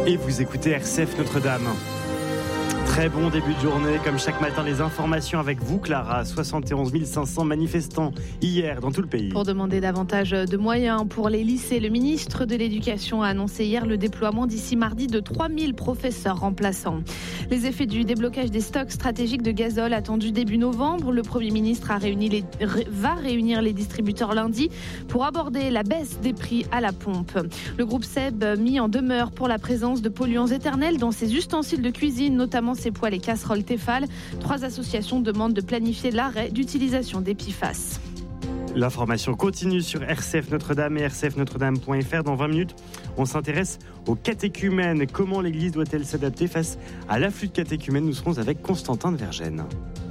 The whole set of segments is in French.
Et vous écoutez RCF Notre-Dame. Très bon début de journée, comme chaque matin, les informations avec vous, Clara. 71 500 manifestants hier dans tout le pays. Pour demander davantage de moyens pour les lycées, le ministre de l'Éducation a annoncé hier le déploiement d'ici mardi de 3000 professeurs remplaçants. Les effets du déblocage des stocks stratégiques de gazole attendus début novembre. Le Premier ministre va réunir les distributeurs lundi pour aborder la baisse des prix à la pompe. Le groupe SEB mis en demeure pour la présence de polluants éternels dans ses ustensiles de cuisine, notamment ses poêles et casseroles Tefal. 3 associations demandent de planifier l'arrêt d'utilisation des PFAS. L'information continue sur RCF Notre-Dame et rcfnotredame.fr. Dans 20 minutes, on s'intéresse aux catéchumènes. Comment l'Église doit-elle s'adapter face à l'afflux de catéchumènes? Nous serons avec Constantin de Vergennes.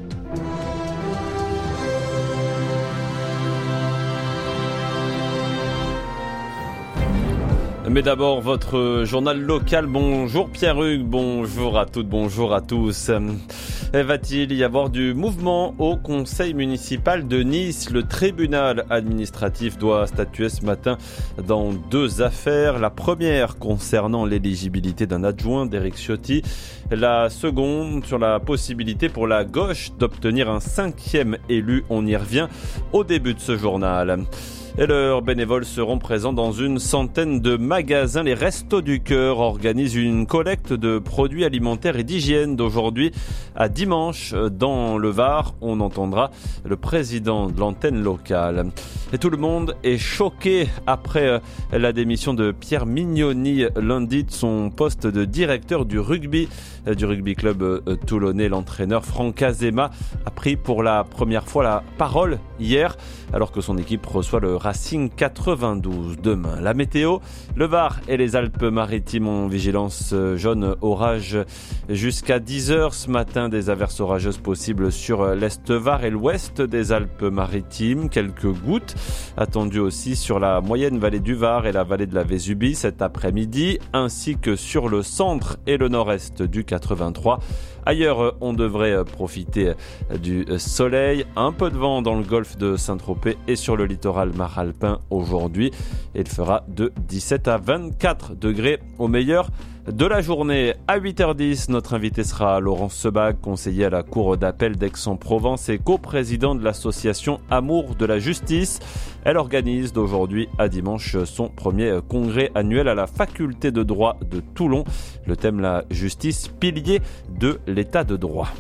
Mais d'abord, votre journal local. Bonjour Pierre-Hugues, bonjour à toutes, bonjour à tous. Va-t-il y avoir du mouvement au conseil municipal de Nice? Le tribunal administratif doit statuer ce matin dans 2 affaires. La première concernant l'éligibilité d'un adjoint d'Éric Ciotti. La seconde sur la possibilité pour la gauche d'obtenir un 5e élu. On y revient au début de ce journal. Et leurs bénévoles seront présents dans une centaine de magasins. Les Restos du Cœur organisent une collecte de produits alimentaires et d'hygiène d'aujourd'hui à dimanche dans le Var. On entendra le président de l'antenne locale. Et tout le monde est choqué après la démission de Pierre Mignoni lundi de son poste de directeur du rugby club toulonnais. L'entraîneur Franck Azema a pris pour la première fois la parole hier alors que son équipe reçoit le Racing 92 demain. La météo, le Var et les Alpes-Maritimes en vigilance jaune orage jusqu'à 10h ce matin. Des averses orageuses possibles sur l'Est Var et l'Ouest des Alpes-Maritimes. Quelques gouttes attendues aussi sur la moyenne vallée du Var et la vallée de la Vésubie cet après-midi, ainsi que sur le centre et le nord-est du 83. Ailleurs, on devrait profiter du soleil. Un peu de vent dans le golfe de Saint-Tropez et sur le littoral maralpin aujourd'hui. Il fera de 17 à 24 degrés au meilleur de la journée. À 8h10, notre invité sera Laurence Sebag, conseiller à la Cour d'appel d'Aix-en-Provence et coprésident de l'association Amour de la Justice. Elle organise d'aujourd'hui à dimanche son premier congrès annuel à la faculté de droit de Toulon. Le thème, la justice, pilier de l'état de droit.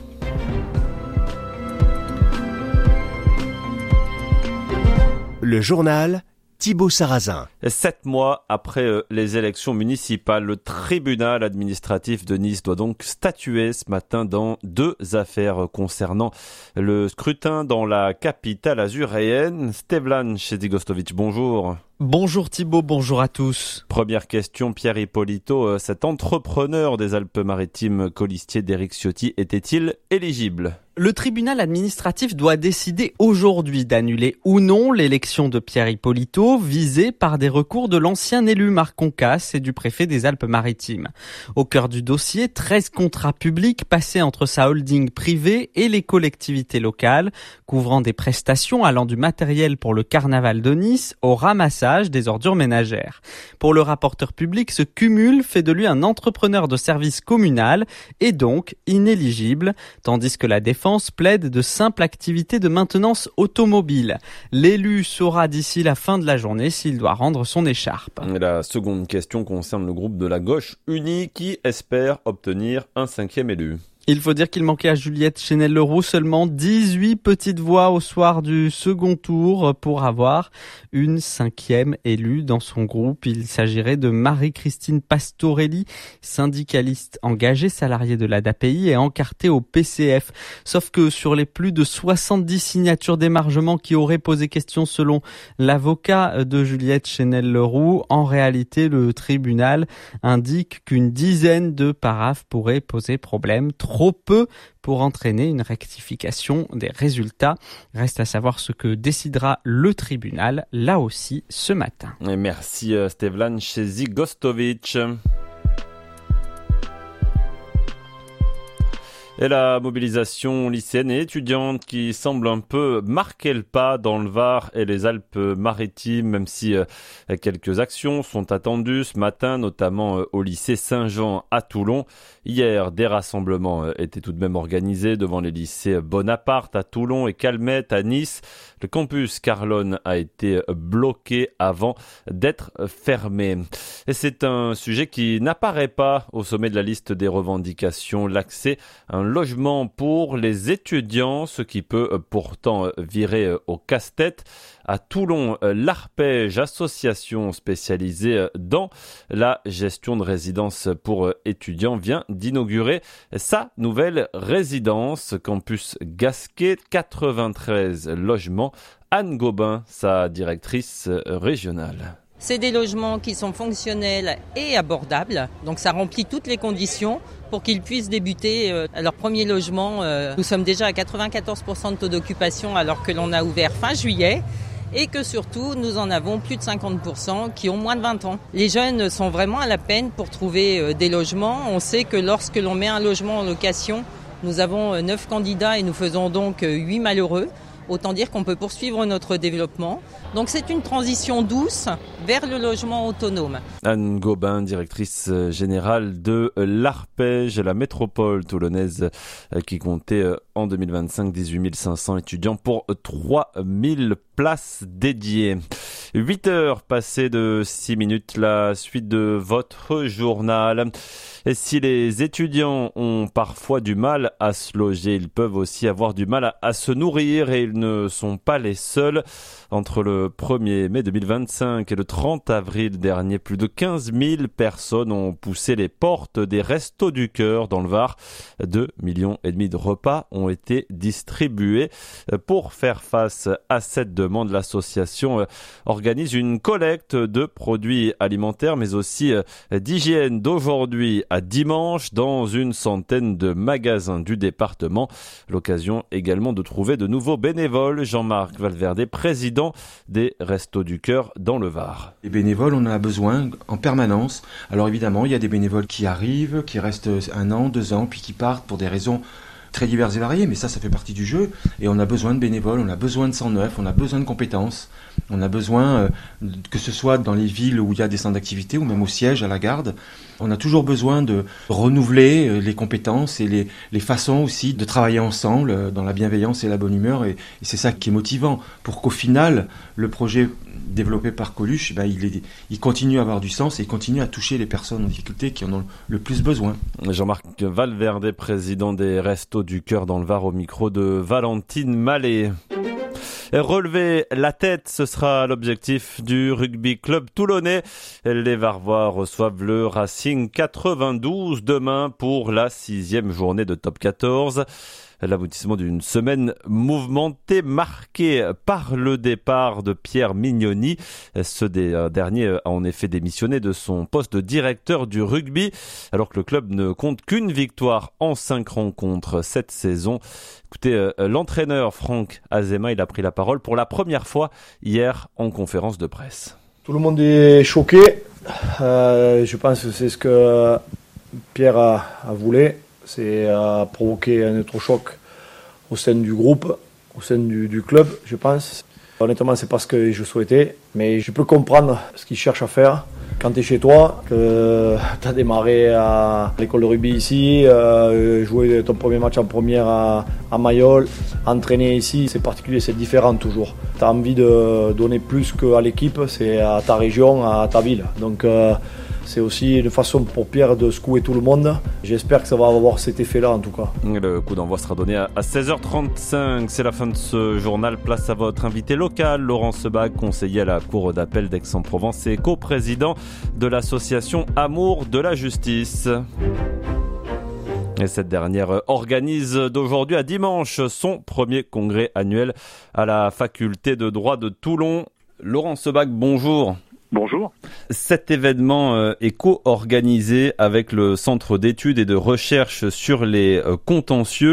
Le journal Thibaut Sarrazin. 7 mois après les élections municipales, le tribunal administratif de Nice doit donc statuer ce matin dans 2 affaires concernant le scrutin dans la capitale azuréenne. Stevlan Chezigostovic, bonjour. Bonjour Thibaut, bonjour à tous. Première question, Pierre Ippolito, cet entrepreneur des Alpes-Maritimes, colistier d'Éric Ciotti, était-il éligible ? Le tribunal administratif doit décider aujourd'hui d'annuler ou non l'élection de Pierre Ippolito, visée par des recours de l'ancien élu Marc Concas et du préfet des Alpes-Maritimes. Au cœur du dossier, 13 contrats publics passés entre sa holding privée et les collectivités locales, couvrant des prestations allant du matériel pour le carnaval de Nice au ramassage des ordures ménagères. Pour le rapporteur public, ce cumul fait de lui un entrepreneur de service communal et donc inéligible, tandis que la défense plaide de simples activités de maintenance automobile. L'élu saura d'ici la fin de la journée s'il doit rendre son écharpe. La seconde question concerne le groupe de la gauche unie qui espère obtenir un 5e élu. Il faut dire qu'il manquait à Juliette Chénel-Leroux seulement 18 petites voix au soir du second tour pour avoir une 5e élue dans son groupe. Il s'agirait de Marie-Christine Pastorelli, syndicaliste engagée, salariée de l'ADAPI et encartée au PCF. Sauf que sur les plus de 70 signatures d'émargement qui auraient posé question selon l'avocat de Juliette Chénel-Leroux, en réalité le tribunal indique qu'une dizaine de paraphes pourraient poser problème. Trop peu pour entraîner une rectification des résultats. Reste à savoir ce que décidera le tribunal, là aussi, ce matin. Et merci Stevlan Chezigostovic. Et la mobilisation lycéenne et étudiante qui semble un peu marquer le pas dans le Var et les Alpes-Maritimes, même si quelques actions sont attendues ce matin, notamment au lycée Saint-Jean à Toulon. Hier, des rassemblements étaient tout de même organisés devant les lycées Bonaparte à Toulon et Calmette à Nice. Le campus Carlone a été bloqué avant d'être fermé. Et c'est un sujet qui n'apparaît pas au sommet de la liste des revendications, l'accès à un logement pour les étudiants, ce qui peut pourtant virer au casse-tête. À Toulon, l'Arpège, association spécialisée dans la gestion de résidences pour étudiants, vient d'inaugurer sa nouvelle résidence, campus Gasquet, 93 logements. Anne Gobin, sa directrice régionale. C'est des logements qui sont fonctionnels et abordables, donc ça remplit toutes les conditions pour qu'ils puissent débuter leur premier logement. Nous sommes déjà à 94% de taux d'occupation alors que l'on a ouvert fin juillet. Et que surtout, nous en avons plus de 50% qui ont moins de 20 ans. Les jeunes sont vraiment à la peine pour trouver des logements. On sait que lorsque l'on met un logement en location, nous avons 9 candidats et nous faisons donc 8 malheureux. Autant dire qu'on peut poursuivre notre développement. Donc c'est une transition douce vers le logement autonome. Anne Gobin, directrice générale de l'Arpège, la métropole toulonnaise qui comptait en 2025 18 500 étudiants pour 3000 places dédiées. 8 heures passées de 6 minutes, la suite de votre journal. Et si les étudiants ont parfois du mal à se loger, ils peuvent aussi avoir du mal à se nourrir et ils ne sont pas les seuls. Entre le 1er mai 2025 et le 30 avril dernier, plus de 15 000 personnes ont poussé les portes des Restos du Cœur dans le Var. 2,5 millions de repas ont été distribués. Pour faire face à cette demande, l'association organise une collecte de produits alimentaires mais aussi d'hygiène d'aujourd'hui à dimanche dans une centaine de magasins du département. L'occasion également de trouver de nouveaux bénévoles. Jean-Marc Valverde, président des Restos du Cœur dans le Var. Les bénévoles, on en a besoin en permanence. Alors évidemment, il y a des bénévoles qui arrivent, qui restent 1 an, 2 ans, puis qui partent pour des raisons très diverses et variées, mais ça fait partie du jeu. Et on a besoin de bénévoles, on a besoin de sang neuf, on a besoin de compétences. On a besoin, que ce soit dans les villes où il y a des centres d'activité ou même au siège, à la garde, on a toujours besoin de renouveler les compétences et les façons aussi de travailler ensemble dans la bienveillance et la bonne humeur. Et c'est ça qui est motivant pour qu'au final, le projet développé par Coluche, il continue à avoir du sens et il continue à toucher les personnes en difficulté qui en ont le plus besoin. Jean-Marc Valverde, président des Restos du Cœur dans le Var, au micro de Valentine Mallet. Relever la tête, ce sera l'objectif du rugby club toulonnais. Les Varois reçoivent le Racing 92 demain pour la 6e journée de top 14. L'aboutissement d'une semaine mouvementée marquée par le départ de Pierre Mignoni. Ce dernier a en effet démissionné de son poste de directeur du rugby alors que le club ne compte qu'une victoire en 5 rencontres cette saison. Écoutez, l'entraîneur Franck Azema, il a pris la parole pour la première fois hier en conférence de presse. Tout le monde est choqué. Je pense que c'est ce que Pierre a voulu. C'est provoquer un électrochoc au sein du groupe, au sein du club, je pense. Honnêtement, c'est pas ce que je souhaitais, mais je peux comprendre ce qu'il cherche à faire. Quand tu es chez toi, que tu as démarré à l'école de rugby ici, jouer ton premier match en première à Mayol, entraîner ici, c'est particulier, c'est différent toujours. Tu as envie de donner plus qu'à l'équipe, c'est à ta région, à ta ville. Donc c'est aussi une façon pour Pierre de secouer tout le monde. J'espère que ça va avoir cet effet-là en tout cas. Le coup d'envoi sera donné à 16h35. C'est la fin de ce journal. Place à votre invité local, Laurent Sebag, conseiller à la Cour d'appel d'Aix-en-Provence et coprésident de l'association Amour de la Justice. Et cette dernière organise d'aujourd'hui à dimanche son premier congrès annuel à la faculté de droit de Toulon. Laurent Sebag, bonjour. Bonjour. Cet événement est co-organisé avec le Centre d'études et de recherche sur les contentieux.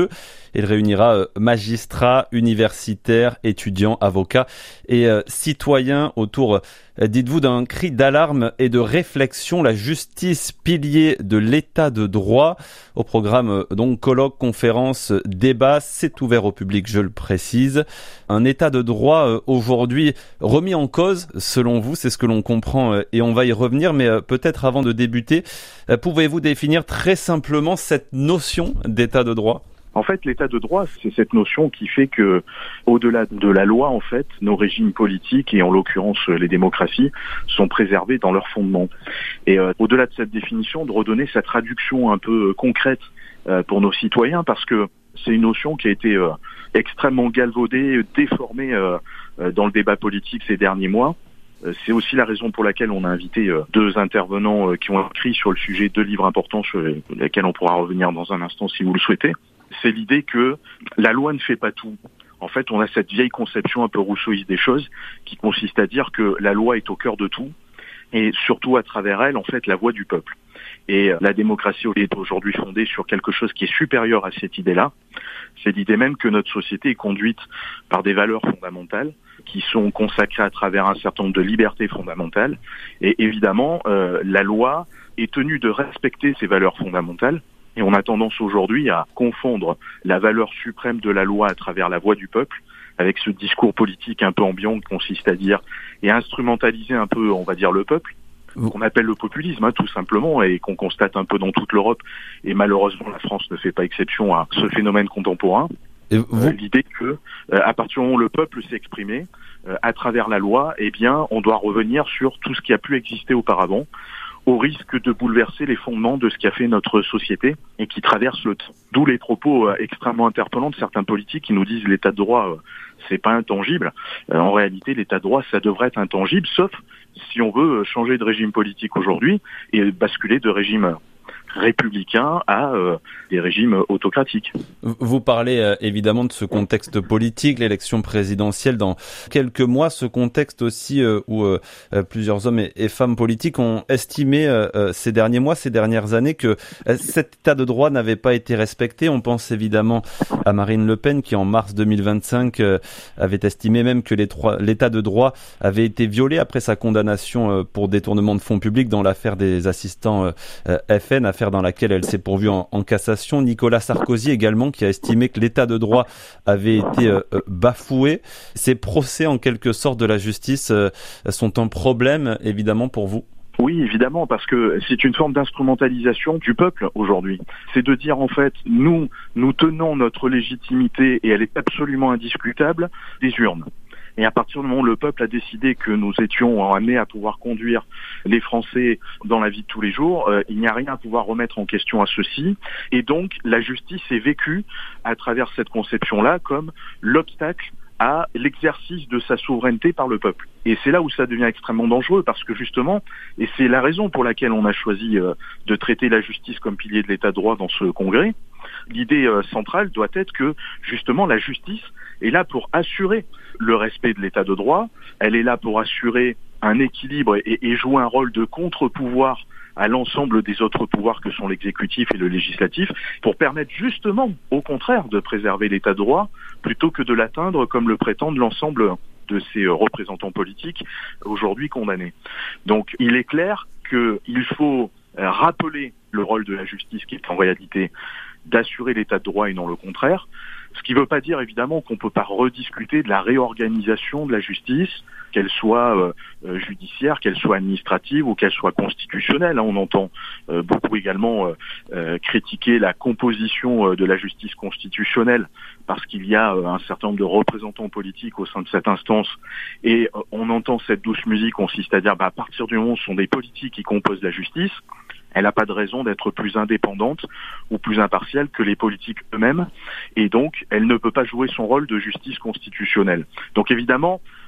Il réunira magistrats, universitaires, étudiants, avocats et citoyens autour, dites-vous, d'un cri d'alarme et de réflexion. La justice, pilier de l'état de droit. Au programme, donc, colloques, conférences, débats. C'est ouvert au public, je le précise. Un état de droit aujourd'hui remis en cause, selon vous, c'est ce que l'on comprend et on va y revenir. Mais peut-être avant de débuter, pouvez-vous définir très simplement cette notion d'état de droit ? En fait, l'état de droit, c'est cette notion qui fait que, au-delà de la loi, en fait, nos régimes politiques, et en l'occurrence les démocraties, sont préservés dans leurs fondements. Et au-delà de cette définition, de redonner sa traduction un peu concrète pour nos citoyens, parce que c'est une notion qui a été extrêmement galvaudée, déformée dans le débat politique ces derniers mois. C'est aussi la raison pour laquelle on a invité deux intervenants qui ont écrit sur le sujet, 2 livres importants sur lesquels on pourra revenir dans un instant si vous le souhaitez. C'est l'idée que la loi ne fait pas tout. En fait, on a cette vieille conception un peu rousseauiste des choses qui consiste à dire que la loi est au cœur de tout et surtout à travers elle, en fait, la voix du peuple. Et la démocratie est aujourd'hui fondée sur quelque chose qui est supérieur à cette idée-là. C'est l'idée même que notre société est conduite par des valeurs fondamentales qui sont consacrées à travers un certain nombre de libertés fondamentales. Et évidemment, la loi est tenue de respecter ces valeurs fondamentales. Et on a tendance aujourd'hui à confondre la valeur suprême de la loi à travers la voix du peuple avec ce discours politique un peu ambiant qui consiste à dire et instrumentaliser un peu, on va dire, le peuple, qu'on appelle le populisme, tout simplement, et qu'on constate un peu dans toute l'Europe. Et malheureusement, la France ne fait pas exception à ce phénomène contemporain. L'idée que, à partir du moment où le peuple s'est exprimé, à travers la loi, eh bien, on doit revenir sur tout ce qui a pu exister auparavant, au risque de bouleverser les fondements de ce qui a fait notre société et qui traverse le temps. D'où les propos extrêmement interpellants de certains politiques qui nous disent l'état de droit, c'est pas intangible. En réalité, l'état de droit, ça devrait être intangible, sauf si on veut changer de régime politique aujourd'hui et basculer de régime républicain à des régimes autocratiques. Vous parlez évidemment de ce contexte politique, l'élection présidentielle dans quelques mois, ce contexte aussi où plusieurs hommes et femmes politiques ont estimé ces derniers mois, ces dernières années que cet état de droit n'avait pas été respecté. On pense évidemment à Marine Le Pen qui en mars 2025 avait estimé même que l'état de droit avait été violé après sa condamnation pour détournement de fonds publics dans l'affaire des assistants FN, affaire dans laquelle elle s'est pourvue en cassation. Nicolas Sarkozy également qui a estimé que l'état de droit avait été bafoué. Ces procès en quelque sorte de la justice sont un problème évidemment pour vous? Oui, évidemment, parce que c'est une forme d'instrumentalisation du peuple aujourd'hui. C'est de dire, en fait, nous tenons notre légitimité, et elle est absolument indiscutable, des urnes. Et à partir du moment où le peuple a décidé que nous étions amenés à pouvoir conduire les Français dans la vie de tous les jours, il n'y a rien à pouvoir remettre en question à ceci. Et donc, la justice est vécue à travers cette conception-là comme l'obstacle à l'exercice de sa souveraineté par le peuple. Et c'est là où ça devient extrêmement dangereux, parce que justement, et c'est la raison pour laquelle on a choisi de traiter la justice comme pilier de l'état de droit dans ce congrès, l'idée centrale doit être que justement la justice est là pour assurer le respect de l'état de droit, elle est là pour assurer un équilibre et jouer un rôle de contre-pouvoir à l'ensemble des autres pouvoirs que sont l'exécutif et le législatif, pour permettre justement, au contraire, de préserver l'état de droit, plutôt que de l'atteindre comme le prétendent l'ensemble de ces représentants politiques aujourd'hui condamnés. Donc il est clair qu'il faut rappeler le rôle de la justice qui est en réalité d'assurer l'état de droit et non le contraire. Ce qui ne veut pas dire évidemment qu'on ne peut pas rediscuter de la réorganisation de la justice, qu'elle soit judiciaire, qu'elle soit administrative ou qu'elle soit constitutionnelle. On entend beaucoup également critiquer la composition de la justice constitutionnelle parce qu'il y a un certain nombre de représentants politiques au sein de cette instance, et on entend cette douce musique consiste à dire à partir du moment où ce sont des politiques qui composent la justice, elle n'a pas de raison d'être plus indépendante ou plus impartiale que les politiques eux-mêmes, et donc elle ne peut pas jouer son rôle de justice constitutionnelle. Donc évidemment,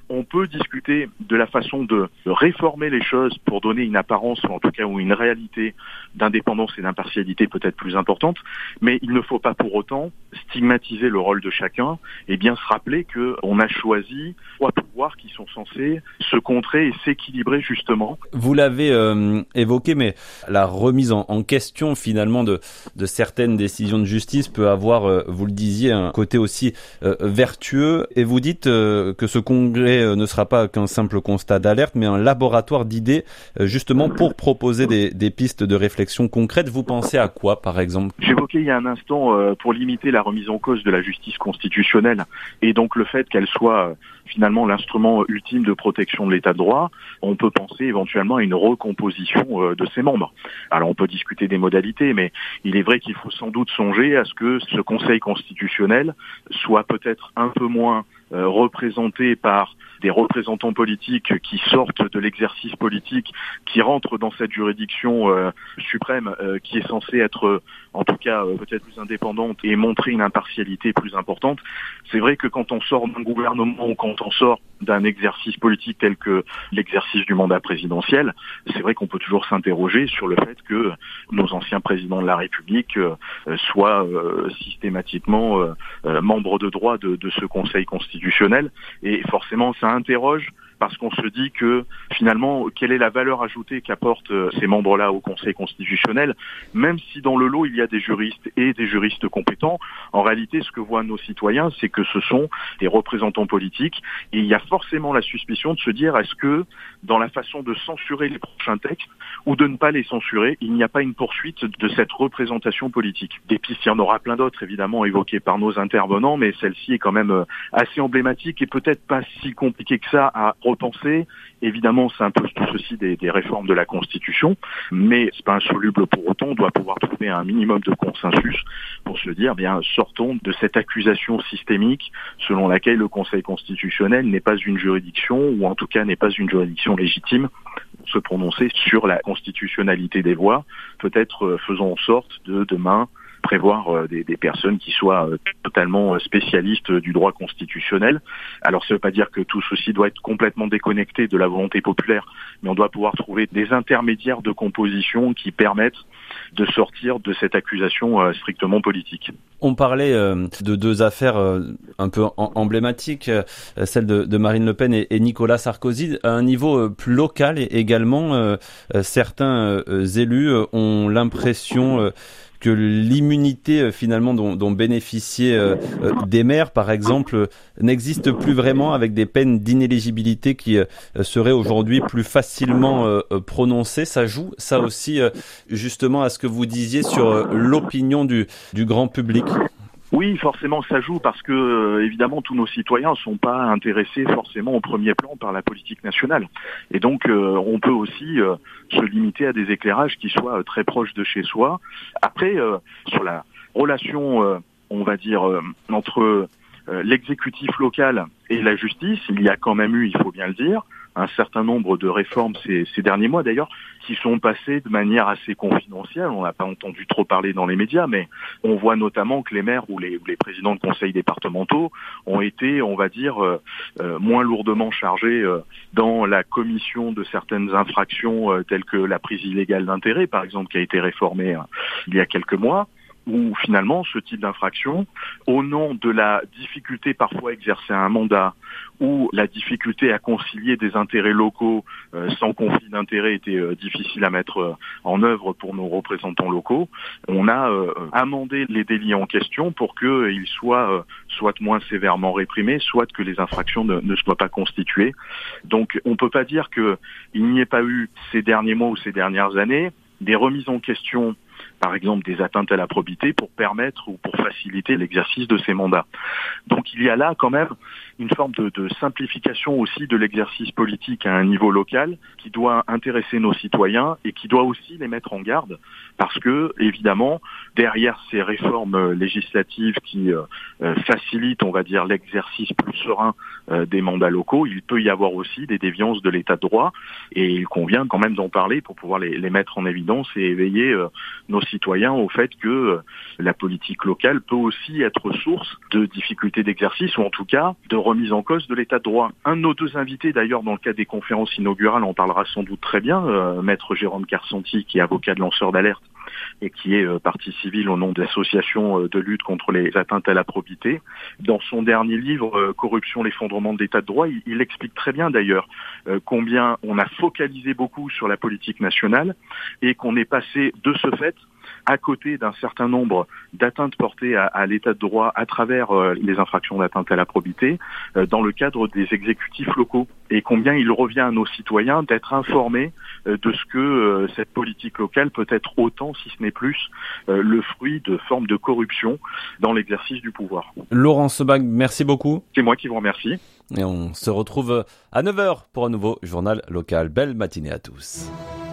on peut discuter de la façon de réformer les choses pour donner une apparence, ou en tout cas une réalité d'indépendance et d'impartialité peut-être plus importante, mais il ne faut pas pour autant stigmatiser le rôle de chacun et bien se rappeler qu'on a choisi trois pouvoirs qui sont censés se contrer et s'équilibrer justement. Vous l'avez évoqué, mais la remise en question finalement de certaines décisions de justice peut avoir, vous le disiez, un côté aussi vertueux, et vous dites que ce congrès ne sera pas qu'un simple constat d'alerte, mais un laboratoire d'idées justement pour proposer des pistes de réflexion concrètes. Vous pensez à quoi, par exemple? J'évoquais il y a un instant, pour limiter la remise en cause de la justice constitutionnelle, et donc le fait qu'elle soit finalement l'instrument ultime de protection de l'état de droit, on peut penser éventuellement à une recomposition de ses membres. Alors on peut discuter des modalités, mais il est vrai qu'il faut sans doute songer à ce que ce Conseil constitutionnel soit peut-être un peu moins représenté par des représentants politiques qui sortent de l'exercice politique, qui rentrent dans cette juridiction suprême qui est censée être en tout cas peut-être plus indépendante et montrer une impartialité plus importante. C'est vrai que quand on sort d'un gouvernement ou quand on sort d'un exercice politique tel que l'exercice du mandat présidentiel, c'est vrai qu'on peut toujours s'interroger sur le fait que nos anciens présidents de la République soient systématiquement membres de droit de ce Conseil constitutionnel, et forcément ça interroge parce qu'on se dit que finalement, quelle est la valeur ajoutée qu'apportent ces membres-là au Conseil constitutionnel, même si dans le lot il y a des juristes et des juristes compétents. En réalité, ce que voient nos citoyens, c'est que ce sont des représentants politiques, et il y a forcément la suspicion de se dire, est-ce que dans la façon de censurer les prochains textes ou de ne pas les censurer, il n'y a pas une poursuite de cette représentation politique? Des pistes, il y en aura plein d'autres évidemment évoquées par nos intervenants, mais celle-ci est quand même assez emblématique et peut-être pas si compliquée que ça à repenser. Évidemment, c'est un peu tout ceci des réformes de la Constitution, mais c'est pas insoluble pour autant. On doit pouvoir trouver un minimum de consensus pour se dire, bien, sortons de cette accusation systémique selon laquelle le Conseil constitutionnel n'est pas une juridiction, ou en tout cas n'est pas une juridiction légitime pour se prononcer sur la constitutionnalité des lois. Peut-être faisons en sorte de demain prévoir des personnes qui soient totalement spécialistes du droit constitutionnel. Alors ça ne veut pas dire que tout ceci doit être complètement déconnecté de la volonté populaire, mais on doit pouvoir trouver des intermédiaires de composition qui permettent de sortir de cette accusation strictement politique. On parlait de deux affaires un peu emblématiques, celle de Marine Le Pen et Nicolas Sarkozy. À un niveau plus local également, certains élus ont l'impression que l'immunité finalement dont bénéficiaient des maires, par exemple, n'existe plus vraiment, avec des peines d'inéligibilité qui seraient aujourd'hui plus facilement prononcées. Ça joue, ça aussi, justement, à ce que vous disiez sur l'opinion du grand public. Oui, forcément ça joue, parce que évidemment tous nos citoyens ne sont pas intéressés forcément au premier plan par la politique nationale. Et donc on peut aussi se limiter à des éclairages qui soient très proches de chez soi. Après, sur la relation, on va dire, entre l'exécutif local et la justice, il y a quand même eu, il faut bien le dire, un certain nombre de réformes ces derniers mois d'ailleurs, qui sont passées de manière assez confidentielle. On n'a pas entendu trop parler dans les médias, mais on voit notamment que les maires ou les présidents de conseils départementaux ont été, on va dire, moins lourdement chargés dans la commission de certaines infractions telles que la prise illégale d'intérêt, par exemple, qui a été réformée il y a quelques mois, où finalement ce type d'infraction, au nom de la difficulté parfois à exercer un mandat, ou la difficulté à concilier des intérêts locaux sans conflit d'intérêts était difficile à mettre en œuvre pour nos représentants locaux, on a amendé les délits en question pour qu'ils soient soit moins sévèrement réprimés, soit que les infractions ne soient pas constituées. Donc on ne peut pas dire qu'il n'y ait pas eu ces derniers mois ou ces dernières années des remises en question, par exemple des atteintes à la probité, pour permettre ou pour faciliter l'exercice de ces mandats. Donc il y a là quand même une forme de simplification aussi de l'exercice politique à un niveau local qui doit intéresser nos citoyens et qui doit aussi les mettre en garde, parce que évidemment derrière ces réformes législatives qui facilitent, on va dire, l'exercice plus serein des mandats locaux, il peut y avoir aussi des déviances de l'état de droit, et il convient quand même d'en parler pour pouvoir les mettre en évidence et éveiller nos citoyens au fait que la politique locale peut aussi être source de difficultés d'exercice ou en tout cas de remise en cause de l'état de droit. Un de nos deux invités d'ailleurs dans le cadre des conférences inaugurales en parlera sans doute très bien, maître Jérôme Carsanti qui est avocat de lanceur d'alerte et qui est partie civile au nom de l'association de lutte contre les atteintes à la probité. Dans son dernier livre, Corruption, l'effondrement de l'état de droit, il explique très bien d'ailleurs combien on a focalisé beaucoup sur la politique nationale et qu'on est passé de ce fait à côté d'un certain nombre d'atteintes portées à l'état de droit à travers les infractions d'atteinte à la probité dans le cadre des exécutifs locaux et combien il revient à nos citoyens d'être informés de ce que cette politique locale peut être autant, si ce n'est plus, le fruit de formes de corruption dans l'exercice du pouvoir. Laurent Sebag, merci beaucoup. C'est moi qui vous remercie. Et on se retrouve à 9h pour un nouveau journal local. Belle matinée à tous.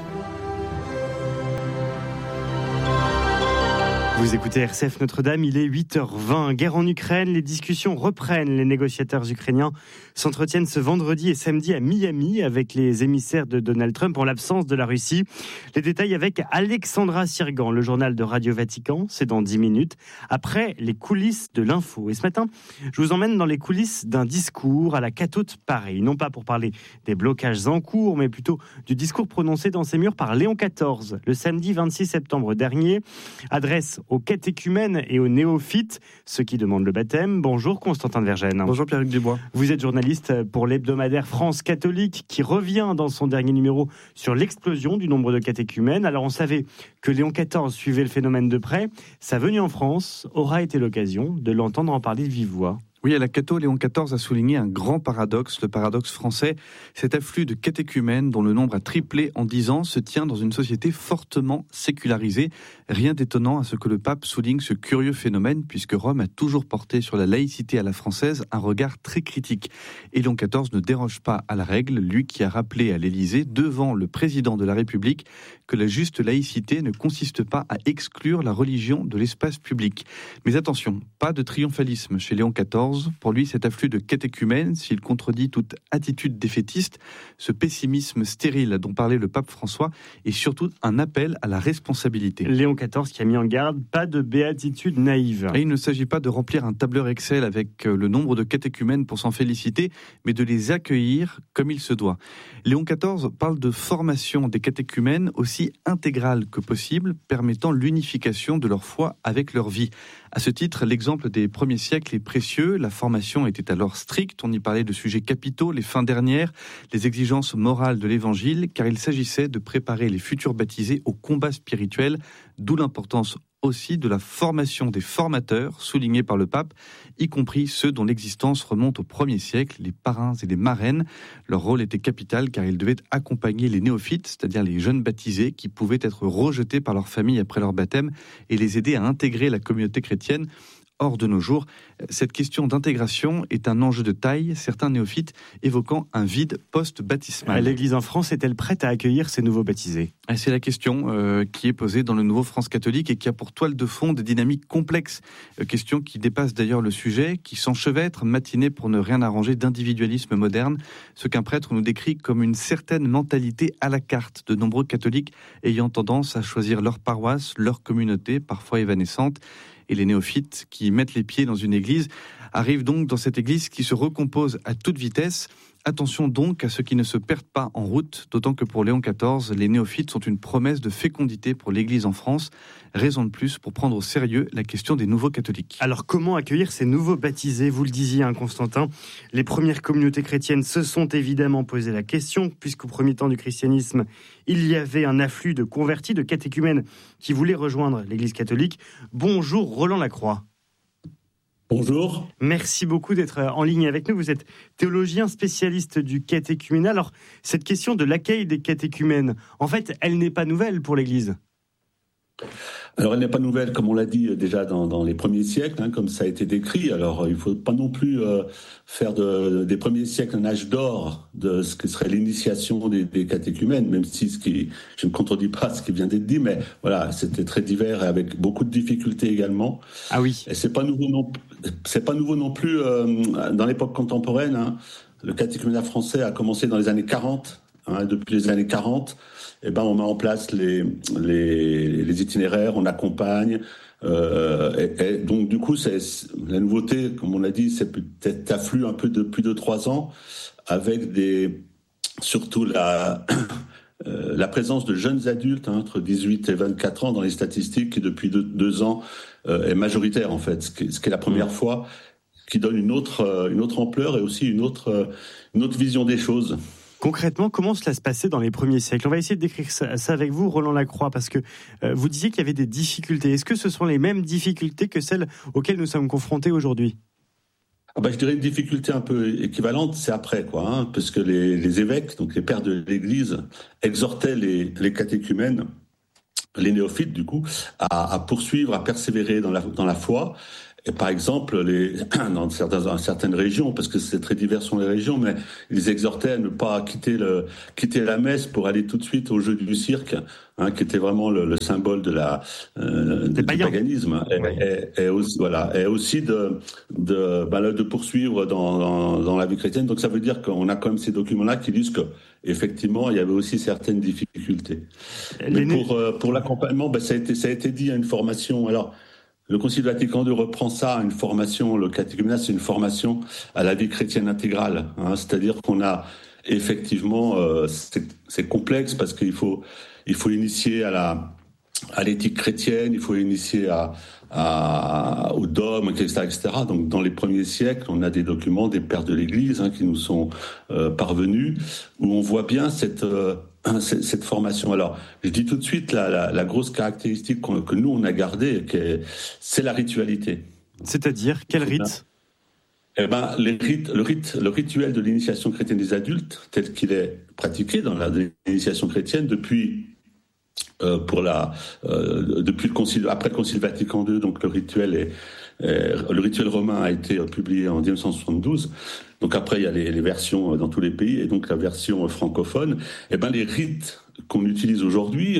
Vous écoutez RCF Notre-Dame, il est 8h20. Guerre en Ukraine, les discussions reprennent. Les négociateurs ukrainiens s'entretiennent ce vendredi et samedi à Miami avec les émissaires de Donald Trump en l'absence de la Russie. Les détails avec Alexandra Sirgan, le journal de Radio Vatican, c'est dans 10 minutes, après les coulisses de l'info. Et ce matin, je vous emmène dans les coulisses d'un discours à la Cato de Paris. Non pas pour parler des blocages en cours, mais plutôt du discours prononcé dans ces murs par Léon XIV, le samedi 26 septembre dernier, adresse aux catéchumènes et aux néophytes, ceux qui demandent le baptême. Bonjour Constantin de Vergennes. Bonjour Pierre-Luc Dubois. Vous êtes journaliste pour l'hebdomadaire France Catholique qui revient dans son dernier numéro sur l'explosion du nombre de catéchumènes. Alors on savait que Léon XIV suivait le phénomène de près. Sa venue en France aura été l'occasion de l'entendre en parler de vive voix. Oui, à la Cato, Léon XIV a souligné un grand paradoxe, le paradoxe français. Cet afflux de catéchumènes, dont le nombre a triplé en 10 ans, se tient dans une société fortement sécularisée. Rien d'étonnant à ce que le pape souligne ce curieux phénomène, puisque Rome a toujours porté sur la laïcité à la française un regard très critique. Et Léon XIV ne déroge pas à la règle, lui qui a rappelé à l'Élysée, devant le président de la République, que la juste laïcité ne consiste pas à exclure la religion de l'espace public. Mais attention, pas de triomphalisme chez Léon XIV. Pour lui, cet afflux de catéchumènes, s'il contredit toute attitude défaitiste, ce pessimisme stérile dont parlait le pape François, est surtout un appel à la responsabilité. Léon XIV qui a mis en garde, pas de béatitude naïve. Et il ne s'agit pas de remplir un tableur Excel avec le nombre de catéchumènes pour s'en féliciter, mais de les accueillir comme il se doit. Léon XIV parle de formation des catéchumènes aussi intégrale que possible, permettant l'unification de leur foi avec leur vie. À ce titre, l'exemple des premiers siècles est précieux. La formation était alors stricte. On y parlait de sujets capitaux, les fins dernières, les exigences morales de l'Évangile, car il s'agissait de préparer les futurs baptisés au combat spirituel, d'où l'importance aussi de la formation des formateurs, soulignés par le pape, y compris ceux dont l'existence remonte au 1er siècle, les parrains et les marraines. Leur rôle était capital car ils devaient accompagner les néophytes, c'est-à-dire les jeunes baptisés qui pouvaient être rejetés par leur famille après leur baptême et les aider à intégrer la communauté chrétienne. Or, de nos jours, cette question d'intégration est un enjeu de taille, certains néophytes évoquant un vide post-baptismal. L'Église en France est-elle prête à accueillir ces nouveaux baptisés ? C'est la question qui est posée dans le nouveau France catholique et qui a pour toile de fond des dynamiques complexes. Question qui dépasse d'ailleurs le sujet, qui s'enchevêtre, matinée pour ne rien arranger d'individualisme moderne, ce qu'un prêtre nous décrit comme une certaine mentalité à la carte de nombreux catholiques ayant tendance à choisir leur paroisse, leur communauté, parfois évanescente. Et les néophytes qui mettent les pieds dans une église arrivent donc dans cette église qui se recompose à toute vitesse. Attention donc à ceux qui ne se perdent pas en route, d'autant que pour Léon XIV, les néophytes sont une promesse de fécondité pour l'Église en France. Raison de plus pour prendre au sérieux la question des nouveaux catholiques. Alors comment accueillir ces nouveaux baptisés ? Vous le disiez, Constantin, les premières communautés chrétiennes se sont évidemment posé la question, puisqu'au premier temps du christianisme, il y avait un afflux de convertis, de catéchumènes qui voulaient rejoindre l'Église catholique. Bonjour Roland Lacroix. Bonjour. Merci beaucoup d'être en ligne avec nous. Vous êtes théologien spécialiste du catéchuménat. Alors, cette question de l'accueil des catéchumènes, en fait, elle n'est pas nouvelle pour l'Église. Alors, elle n'est pas nouvelle, comme on l'a dit déjà dans les premiers siècles, comme ça a été décrit. Alors, il ne faut pas non plus faire des premiers siècles un âge d'or de ce que serait l'initiation des catéchumènes, même si je ne contredis pas ce qui vient d'être dit, mais voilà, c'était très divers et avec beaucoup de difficultés également. Ah oui. Et c'est pas nouveau non plus dans l'époque contemporaine. Le catéchuménat français a commencé dans les années 40. Depuis les années 40, on met en place les itinéraires, on accompagne. Et donc du coup, c'est la nouveauté, comme on a dit, c'est peut-être afflux un peu depuis 2-3 ans, avec surtout la présence de jeunes adultes entre 18 et 24 ans dans les statistiques, qui depuis 2 ans est majoritaire en fait, ce qui est la première fois, qui donne une autre ampleur et aussi une autre vision des choses. Concrètement, comment cela se passait dans les premiers siècles ? On va essayer de décrire ça avec vous, Roland Lacroix, parce que vous disiez qu'il y avait des difficultés. Est-ce que ce sont les mêmes difficultés que celles auxquelles nous sommes confrontés aujourd'hui ? Je dirais une difficulté un peu équivalente, c'est après, parce que les évêques, donc les pères de l'Église, exhortaient les catéchumènes, les néophytes du coup, à poursuivre, à persévérer dans la foi. Et par exemple, dans certaines régions, parce que c'est très divers sur les régions, mais ils exhortaient à ne pas quitter la messe pour aller tout de suite au jeu du cirque, qui était vraiment le symbole du paganisme, et aussi de poursuivre dans la vie chrétienne. Donc ça veut dire qu'on a quand même ces documents-là qui disent que effectivement il y avait aussi certaines difficultés. Mais pour l'accompagnement, ça a été dit à une formation. Alors, le Concile Vatican II reprend ça, une formation, le catéchuménat, c'est une formation à la vie chrétienne intégrale. C'est-à-dire qu'on a effectivement, c'est complexe parce qu'il faut initier à l'éthique chrétienne, il faut initier au dogme, etc., etc. Donc, dans les premiers siècles, on a des documents des pères de l'Église qui nous sont parvenus, où on voit bien cette formation. Alors, je dis tout de suite, la grosse caractéristique que nous, on a gardée, c'est la ritualité. C'est-à-dire, quel rite ? Le rituel de l'initiation chrétienne des adultes, tel qu'il est pratiqué dans l'initiation chrétienne depuis le concile, après le Concile Vatican II, donc le rituel romain a été publié en 1972. Donc après, il y a les versions dans tous les pays, et donc la version francophone. Les rites qu'on utilise aujourd'hui,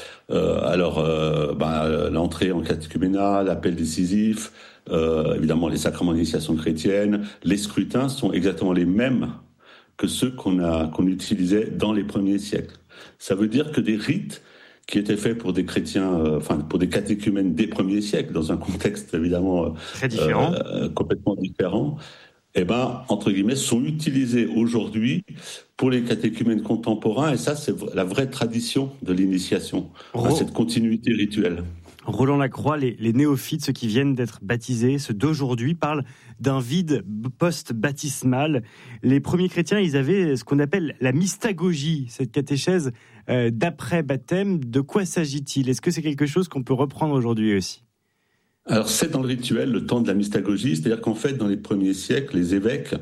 l'entrée en catéchuménat, l'appel décisif, évidemment les sacrements d'initiation chrétienne, les scrutins sont exactement les mêmes que ceux qu'on utilisait dans les premiers siècles. Ça veut dire que des rites qui étaient faits pour des chrétiens, pour des catéchumènes des premiers siècles, dans un contexte évidemment très différent, complètement différent, entre guillemets, sont utilisés aujourd'hui pour les catéchumènes contemporains, et ça, c'est la vraie tradition de l'initiation, cette continuité rituelle. Roland Lacroix, les néophytes, ceux qui viennent d'être baptisés, ceux d'aujourd'hui, parlent d'un vide post-baptismal. Les premiers chrétiens, ils avaient ce qu'on appelle la mystagogie, cette catéchèse d'après-baptême. De quoi s'agit-il ? Est-ce que c'est quelque chose qu'on peut reprendre aujourd'hui aussi ? Alors, c'est dans le rituel, le temps de la mystagogie, c'est-à-dire qu'en fait, dans les premiers siècles, les évêques,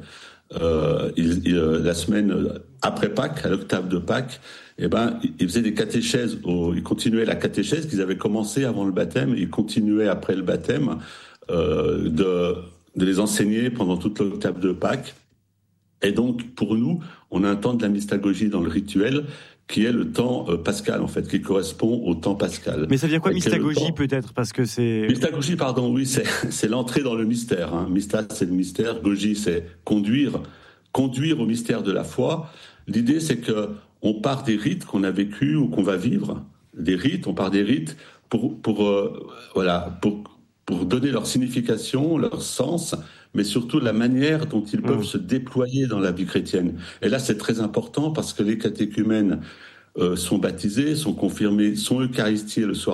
la semaine après Pâques, à l'octave de Pâques, ils faisaient des catéchèses, ils continuaient la catéchèse qu'ils avaient commencé avant le baptême, ils continuaient après le baptême de les enseigner pendant toute l'octave de Pâques. Et donc, pour nous, on a un temps de la mystagogie dans le rituel qui est le temps pascal, en fait, qui correspond au temps pascal. Mais ça veut dire quoi, mystagogie, peut-être, parce que c'est... Mystagogie, pardon, oui, c'est l'entrée dans le mystère. Mysta, c'est le mystère. Gogie, c'est conduire au mystère de la foi. L'idée, c'est que on part des rites qu'on a vécus ou qu'on va vivre. On part des rites pour donner leur signification, leur sens, mais surtout la manière dont ils peuvent se déployer dans la vie chrétienne. Et là, c'est très important parce que les catéchumènes sont baptisés, sont confirmés, sont eucharistiés le soir